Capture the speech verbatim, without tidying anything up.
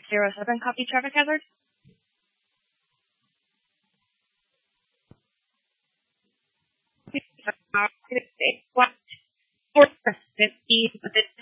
zero seven, copy traffic hazard. What? four fifty,